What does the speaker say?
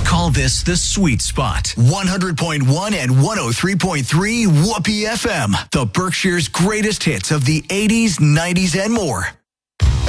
Call this the sweet spot. 100.1 and 103.3 Whoopee FM. The Berkshire's greatest hits of the 80s, 90s, and more.